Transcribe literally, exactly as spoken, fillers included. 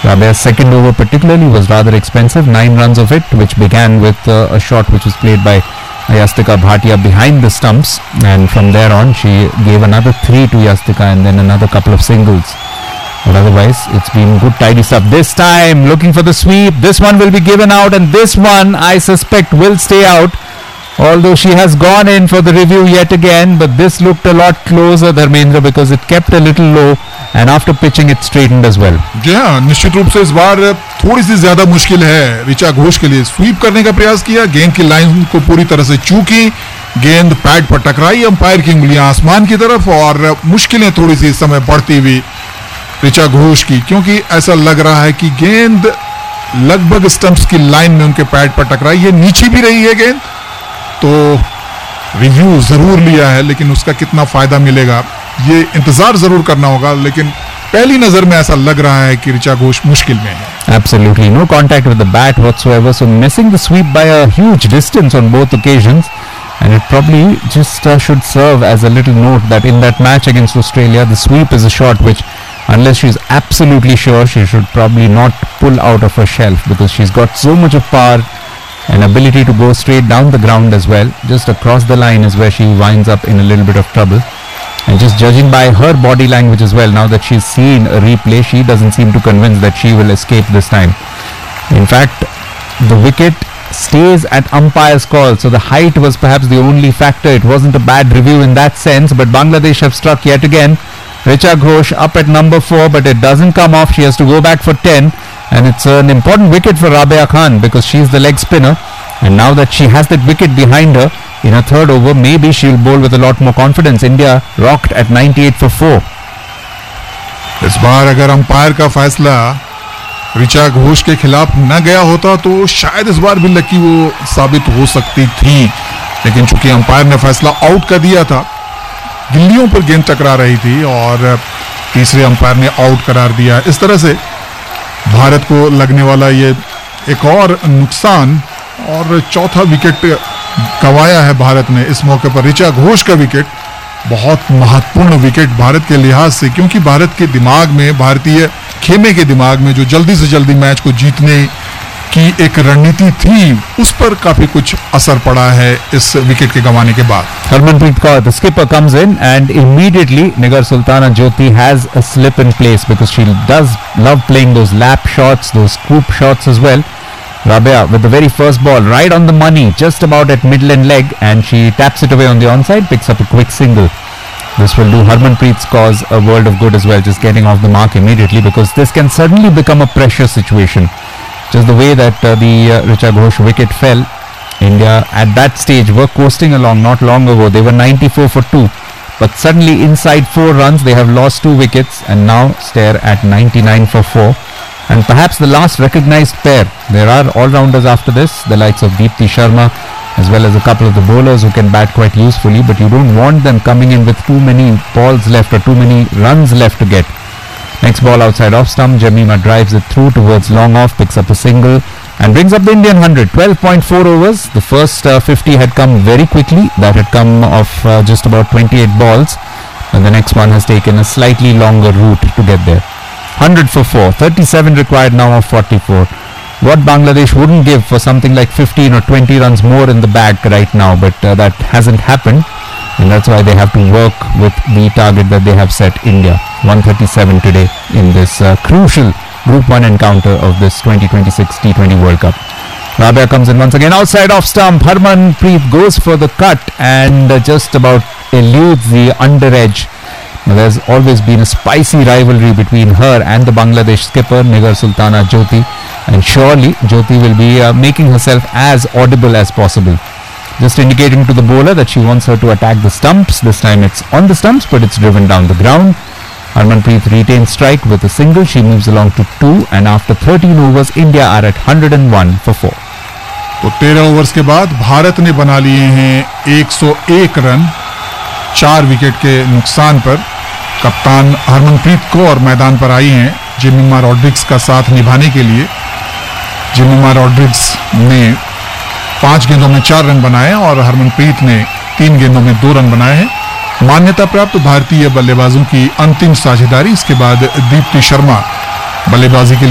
Rabia's second over particularly was rather expensive, nine runs of it, which began with uh, a shot which was played by Yastika Bhatia behind the stumps, and from there on she gave another three to Yastika and then another couple of singles. But otherwise it's been good tidy stuff. This time looking for the sweep, this one will be given out, and this one I suspect will stay out, although she has gone in for the review yet again. But this looked a lot closer, Dharmendra, because it kept a little low and after pitching it straightened as well. जी हाँ, निश्चित रूप से इस बार थोड़ी सी ज्यादा मुश्किल है ऋचा घोष के लिए। स्वीप करने का प्रयास किया, गेंद की लाइन को पूरी तरह से चूकी, गेंद पैड पर टकराई, अंपायर की उंगलियां आसमान की तरफ, और मुश्किलें थोड़ी सी इस समय बढ़ती हुई ऋचा घोष की, क्योंकि ऐसा लग रहा है कि गेंद लगभग स्टंप्स की लाइन में उनके पैड पर टकराई है, नीचे भी रही है गेंद। तो रिव्यू जरूर लिया है, लेकिन उसका कितना फायदा मिलेगा ये इंतजार जरूर करना होगा, लेकिन पहली नजर में ऐसा लग रहा है कि ऋचा घोष मुश्किल में है। Absolutely no contact with the bat whatsoever, so missing the sweep by a huge distance on both occasions, and it probably just uh, should serve as a little note that in that match against Australia, the sweep is a shot which, unless she's absolutely sure, she should probably not pull out of her shelf, because she's got so much of power and ability to go straight down the ground as well. Just across the line is where she winds up in a little bit of trouble. And just judging by her body language as well, now that she's seen a replay, she doesn't seem to convince that she will escape this time. In fact, the wicket stays at umpire's call, so the height was perhaps the only factor. It wasn't a bad review in that sense, but Bangladesh have struck yet again. Richa Ghosh up at number four, but it doesn't come off. She has to go back for ten, and it's an important wicket for Rabia Khan because she's the leg spinner, and now that she has that wicket behind her in her third over, maybe she'll bowl with a lot more confidence. India rocked at ninety-eight for four. इस बार अगर umpire का फैसला ऋचा घोष के खिलाफ न गया होता तो शायद इस बार भी लकी वो साबित हो सकती थी, लेकिन चूंकि अंपायर ने फैसला आउट कर दिया था, गिल्लियों पर गेंद टकरा रही थी और तीसरे अंपायर ने आउट करार दिया। इस तरह से भारत को लगने वाला ये एक और नुकसान, और चौथा विकेट गंवाया है भारत ने इस मौके पर। ऋचा घोष का विकेट बहुत महत्वपूर्ण विकेट भारत के लिहाज से, क्योंकि भारत के दिमाग में, भारतीय खेमे के दिमाग में जो जल्दी से जल्दी मैच को जीतने की एक रणनीति थी, उस पर काफी कुछ असर पड़ा है इस विकेट के गंवाने के बाद। Harmanpreet Kaur, the skipper, comes in and immediately Nigar Sultana Jyoti has a slip in place because she does love playing those lap shots, those scoop shots as well. Rabia with the very first ball right on the money, just about at middle and leg, and she taps it away on the onside, picks up a quick single. This will do Harmanpreet's cause a world of good as well, just getting off the mark immediately, because this can suddenly become a pressure situation. Just the way that uh, the uh, Richa Ghosh wicket fell, India at that stage were coasting along not long ago. They were ninety-four for two, but suddenly inside four runs they have lost two wickets and now stare at ninety-nine for four. And perhaps the last recognized pair. There are all-rounders after this, the likes of Deepti Sharma, as well as a couple of the bowlers who can bat quite usefully, but you don't want them coming in with too many balls left or too many runs left to get. Next ball outside off stump, Jemimah drives it through towards long off, picks up a single and brings up the Indian one hundred. twelve point four overs. The first uh, fifty had come very quickly. That had come off uh, just about twenty-eight balls, and the next one has taken a slightly longer route to get there. one hundred for four, thirty-seven required now of forty-four. What Bangladesh wouldn't give for something like fifteen or twenty runs more in the bag right now, but uh, that hasn't happened, and that's why they have to work with the target that they have set. India one thirty-seven today in this uh, crucial Group one encounter of this twenty twenty-six T twenty World Cup. Rabia comes in once again outside off stump. Harmanpreet goes for the cut and uh, just about eludes the under edge. Now, there's always been a spicy rivalry between her and the Bangladesh skipper Nigar Sultana Jyoti, and surely Jyoti will be uh, making herself as audible as possible, just indicating to the bowler that she wants her to attack the stumps. This time it's on the stumps, but it's driven down the ground. Harmanpreet retains strike with a single. She moves along to two, and after thirteen overs India are at one hundred one for four. तो तेरह overs के बाद भारत ने बना लिए हैं एक सौ एक रन चार विकेट के नुकसान पर। कप्तान हरमनप्रीत कौर मैदान पर आई हैं जेमिमा रॉड्रिग्स का साथ निभाने के लिए। जेमिमा रॉड्रिग्स ने पांच गेंदों में चार रन बनाए और हरमनप्रीत ने तीन गेंदों में दो रन बनाए हैं। मान्यता प्राप्त भारतीय बल्लेबाजों की अंतिम साझेदारी। इसके बाद दीप्ति शर्मा बल्लेबाजी के लिए